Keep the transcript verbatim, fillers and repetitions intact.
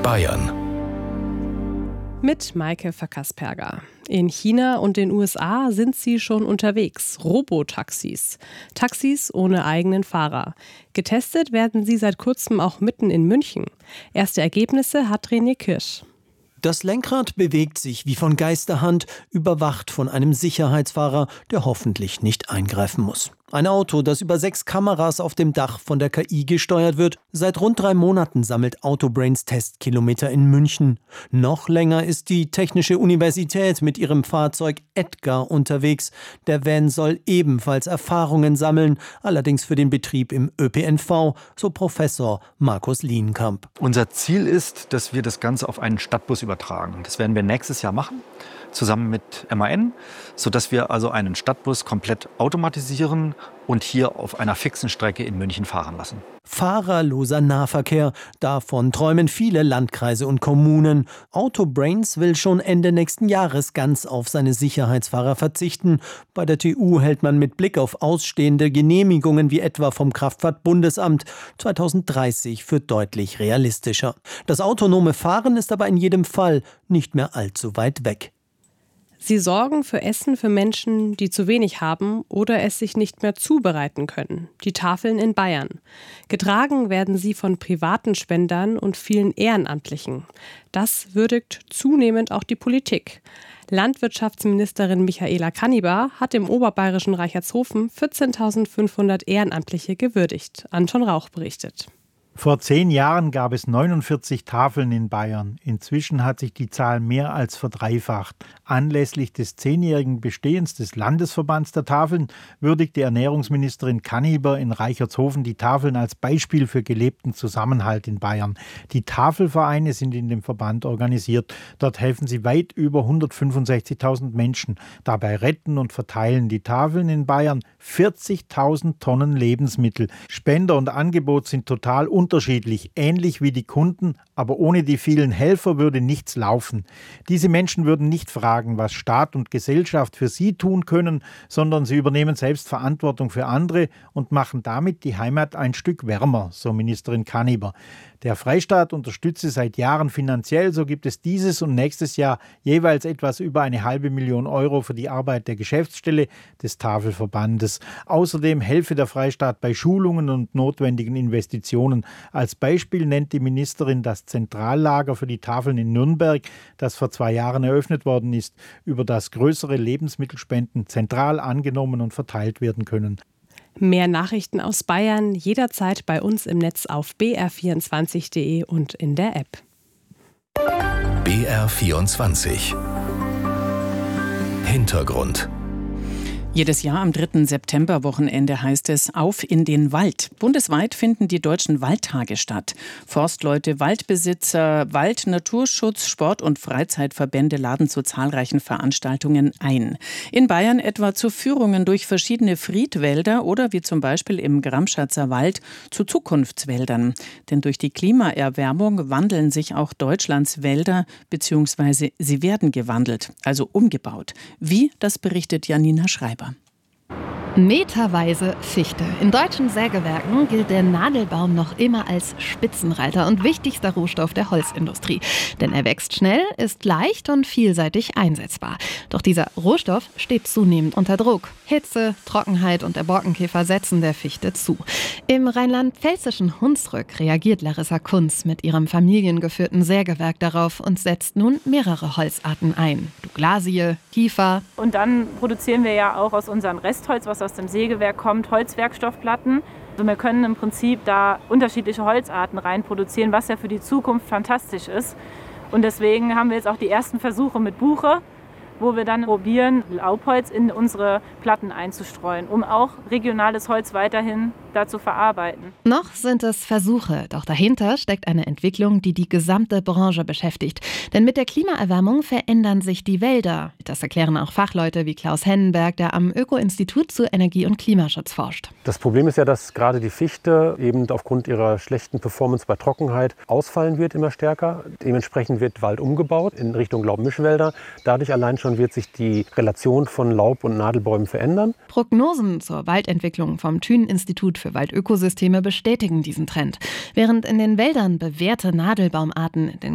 Bayern. Mit Maike Verkasperger. In China und den U S A sind sie schon unterwegs. Robotaxis. Taxis ohne eigenen Fahrer. Getestet werden sie seit kurzem auch mitten in München. Erste Ergebnisse hat René Kirsch. Das Lenkrad bewegt sich wie von Geisterhand, überwacht von einem Sicherheitsfahrer, der hoffentlich nicht eingreifen muss. Ein Auto, das über sechs Kameras auf dem Dach von der K I gesteuert wird. Seit rund drei Monaten sammelt Autobrains Testkilometer in München. Noch länger ist die Technische Universität mit ihrem Fahrzeug Edgar unterwegs. Der Van soll ebenfalls Erfahrungen sammeln, allerdings für den Betrieb im Ö P N V, so Professor Markus Lienkamp. Unser Ziel ist, dass wir das Ganze auf einen Stadtbus übertragen. Das werden wir nächstes Jahr machen, zusammen mit M A N, sodass wir also einen Stadtbus komplett automatisieren und hier auf einer fixen Strecke in München fahren lassen. Fahrerloser Nahverkehr, davon träumen viele Landkreise und Kommunen. Autobrains will schon Ende nächsten Jahres ganz auf seine Sicherheitsfahrer verzichten. Bei der T U hält man mit Blick auf ausstehende Genehmigungen wie etwa vom Kraftfahrtbundesamt zweitausenddreißig für deutlich realistischer. Das autonome Fahren ist aber in jedem Fall nicht mehr allzu weit weg. Sie sorgen für Essen für Menschen, die zu wenig haben oder es sich nicht mehr zubereiten können. Die Tafeln in Bayern. Getragen werden sie von privaten Spendern und vielen Ehrenamtlichen. Das würdigt zunehmend auch die Politik. Landwirtschaftsministerin Michaela Kanniber hat im oberbayerischen Reichertshofen vierzehntausendfünfhundert Ehrenamtliche gewürdigt. Anton Rauch berichtet. Vor zehn Jahren gab es neunundvierzig Tafeln in Bayern. Inzwischen hat sich die Zahl mehr als verdreifacht. Anlässlich des zehnjährigen Bestehens des Landesverbands der Tafeln würdigte Ernährungsministerin Kanniber in Reichertshofen die Tafeln als Beispiel für gelebten Zusammenhalt in Bayern. Die Tafelvereine sind in dem Verband organisiert. Dort helfen sie weit über hundertfünfundsechzigtausend Menschen. Dabei retten und verteilen die Tafeln in Bayern vierzigtausend Tonnen Lebensmittel. Spender und Angebot sind total unterschiedlich, ähnlich wie die Kunden, aber ohne die vielen Helfer würde nichts laufen. Diese Menschen würden nicht fragen, was Staat und Gesellschaft für sie tun können, sondern sie übernehmen selbst Verantwortung für andere und machen damit die Heimat ein Stück wärmer, so Ministerin Kanniber. Der Freistaat unterstütze seit Jahren finanziell, so gibt es dieses und nächstes Jahr jeweils etwas über eine halbe Million Euro für die Arbeit der Geschäftsstelle des Tafelverbandes. Außerdem helfe der Freistaat bei Schulungen und notwendigen Investitionen. Als Beispiel nennt die Ministerin das Zentrallager für die Tafeln in Nürnberg, das vor zwei Jahren eröffnet worden ist, über das größere Lebensmittelspenden zentral angenommen und verteilt werden können. Mehr Nachrichten aus Bayern jederzeit bei uns im Netz auf b r vierundzwanzig punkt d e und in der App. B R vierundzwanzig Hintergrund. Jedes Jahr am dritten Septemberwochenende heißt es Auf in den Wald. Bundesweit finden die deutschen Waldtage statt. Forstleute, Waldbesitzer, Wald-, Naturschutz-, Sport- und Freizeitverbände laden zu zahlreichen Veranstaltungen ein. In Bayern etwa zu Führungen durch verschiedene Friedwälder oder wie zum Beispiel im Gramschatzer Wald zu Zukunftswäldern. Denn durch die Klimaerwärmung wandeln sich auch Deutschlands Wälder, beziehungsweise sie werden gewandelt, also umgebaut. Wie, das berichtet Janina Schreiber. Meterweise Fichte. In deutschen Sägewerken gilt der Nadelbaum noch immer als Spitzenreiter und wichtigster Rohstoff der Holzindustrie. Denn er wächst schnell, ist leicht und vielseitig einsetzbar. Doch dieser Rohstoff steht zunehmend unter Druck. Hitze, Trockenheit und der Borkenkäfer setzen der Fichte zu. Im rheinland-pfälzischen Hunsrück reagiert Larissa Kunz mit ihrem familiengeführten Sägewerk darauf und setzt nun mehrere Holzarten ein. Douglasie, Kiefer. Und dann produzieren wir ja auch aus unserem Restholz, was aus dem Sägewerk kommt, Holzwerkstoffplatten. Also wir können im Prinzip da unterschiedliche Holzarten rein produzieren, was ja für die Zukunft fantastisch ist. Und deswegen haben wir jetzt auch die ersten Versuche mit Buche, wo wir dann probieren, Laubholz in unsere Platten einzustreuen, um auch regionales Holz weiterhin da zu verarbeiten. Noch sind es Versuche, doch dahinter steckt eine Entwicklung, die die gesamte Branche beschäftigt. Denn mit der Klimaerwärmung verändern sich die Wälder. Das erklären auch Fachleute wie Klaus Hennenberg, der am Öko-Institut zu Energie- und Klimaschutz forscht. Das Problem ist ja, dass gerade die Fichte eben aufgrund ihrer schlechten Performance bei Trockenheit ausfallen wird immer stärker. Dementsprechend wird Wald umgebaut in Richtung Laubmischwälder. Dadurch allein schon wird sich die Relation von Laub- und Nadelbäumen verändern. Prognosen zur Waldentwicklung vom Thünen-Institut für Waldökosysteme bestätigen diesen Trend. Während in den Wäldern bewährte Nadelbaumarten in den